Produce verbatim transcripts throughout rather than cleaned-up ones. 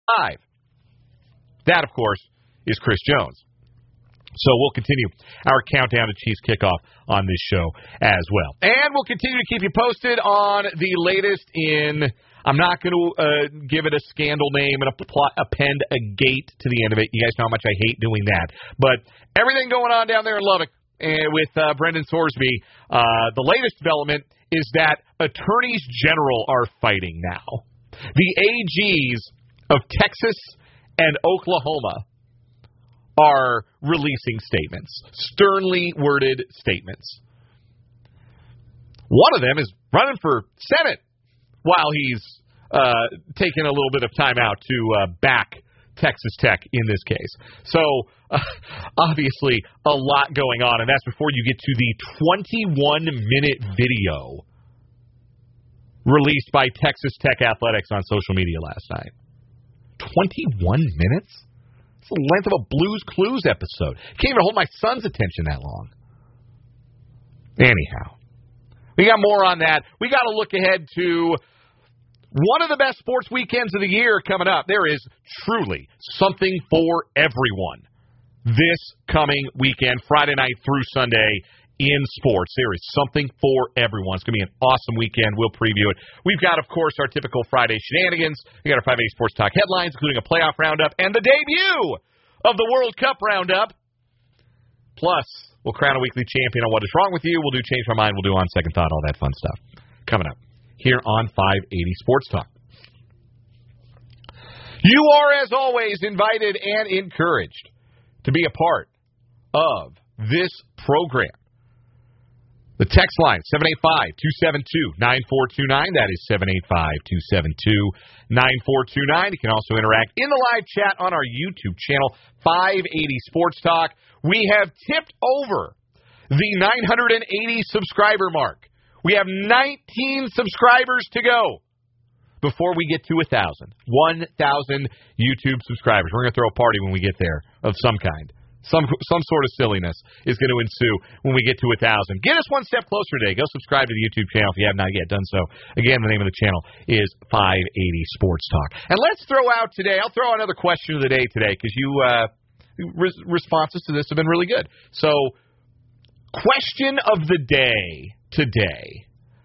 five. That, of course, is Chris Jones. So we'll continue our countdown to Chiefs kickoff on this show as well. And we'll continue to keep you posted on the latest in, I'm not going to uh, give it a scandal name and apply, append a gate to the end of it. You guys know how much I hate doing that. But everything going on down there in Lubbock uh, with uh, Brendan Sorsby, uh, the latest development is that attorneys general are fighting now. The A Gs of Texas and Oklahoma are releasing statements, sternly worded statements. One of them is running for Senate while he's uh, taking a little bit of time out to uh, back Texas Tech in this case. So, uh, obviously, a lot going on, and that's before you get to the twenty-one minute video released by Texas Tech Athletics on social media last night. twenty-one minutes? It's the length of a Blue's Clues episode. Can't even hold my son's attention that long. Anyhow, we got more on that. We got to look ahead to one of the best sports weekends of the year coming up. There is truly something for everyone this coming weekend, Friday night through Sunday in sports. There is something for everyone. It's going to be an awesome weekend. We'll preview it. We've got, of course, our typical Friday shenanigans. We got our five eighty Sports Talk headlines, including a playoff roundup and the debut of the World Cup roundup. Plus, we'll crown a weekly champion on What Is Wrong With You. We'll do Change My Mind. We'll do On Second Thought, all that fun stuff. Coming up here on five eighty Sports Talk. You are, as always, invited and encouraged to be a part of this program. The text line, seven eight five, two seven two, nine four two nine. That is seven eight five, two seven two, nine four two nine. You can also interact in the live chat on our YouTube channel, five eighty Sports Talk. We have tipped over the nine hundred eighty subscriber mark. We have nineteen subscribers to go before we get to one thousand. one thousand YouTube subscribers. We're going to throw a party when we get there of some kind. Some some sort of silliness is going to ensue when we get to one thousand. Get us one step closer today. Go subscribe to the YouTube channel if you have not yet done so. Again, the name of the channel is five eighty Sports Talk. And let's throw out today, I'll throw out another question of the day today because you uh, re- responses to this have been really good. So, question of the day today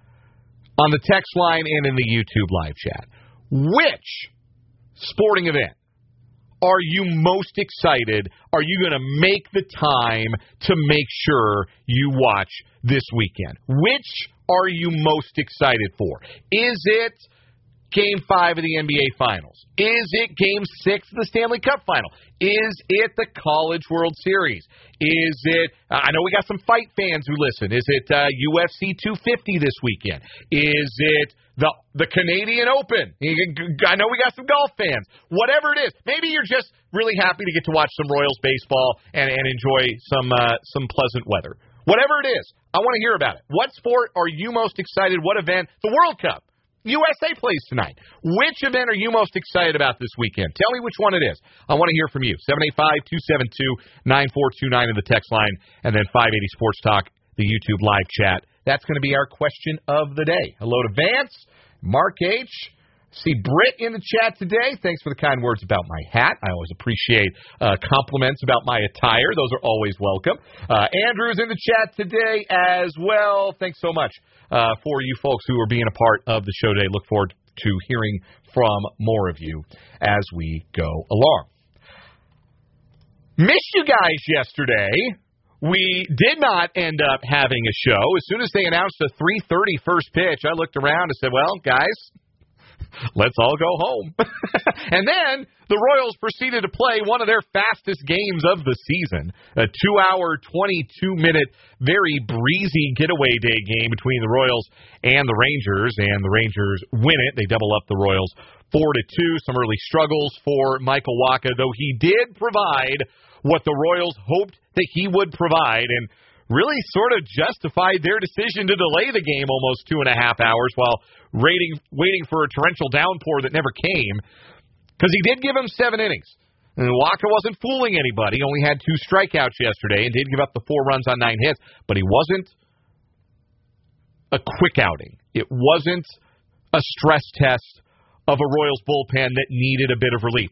on the text line and in the YouTube live chat. Which sporting event are you most excited? Are you going to make the time to make sure you watch this weekend? Which are you most excited for? Is it Game five of the N B A Finals? Is it Game six of the Stanley Cup Final? Is it the College World Series? Is it, uh, I know we got some fight fans who listen. Is it uh, U F C two fifty this weekend? Is it the the Canadian Open? I know we got some golf fans. Whatever it is. Maybe you're just really happy to get to watch some Royals baseball and, and enjoy some uh, some pleasant weather. Whatever it is, I want to hear about it. What sport are you most excited? What event? The World Cup. U S A plays tonight. Which event are you most excited about this weekend? Tell me which one it is. I want to hear from you. seven eight five, two seven two, nine four two nine in the text line, and then five eighty Sports Talk, the YouTube live chat. That's going to be our question of the day. Hello to Vance, Mark H., see Britt in the chat today. Thanks for the kind words about my hat. I always appreciate uh, compliments about my attire. Those are always welcome. Uh, Andrew's in the chat today as well. Thanks so much uh, for you folks who are being a part of the show today. Look forward to hearing from more of you as we go along. Missed you guys yesterday. We did not end up having a show. As soon as they announced a three thirty first pitch, I looked around and said, well, guys, let's all go home. And then the Royals proceeded to play one of their fastest games of the season, a two-hour, twenty-two minute, very breezy getaway day game between the Royals and the Rangers, and the Rangers win it. They double up the Royals four to two. Some early struggles for Michael Wacha, though he did provide what the Royals hoped that he would provide, and really sort of justified their decision to delay the game almost two and a half hours while waiting, waiting for a torrential downpour that never came, because he did give him seven innings. And Wacha wasn't fooling anybody. He only had two strikeouts yesterday and did give up the four runs on nine hits, but he wasn't a quick outing. It wasn't a stress test of a Royals bullpen that needed a bit of relief.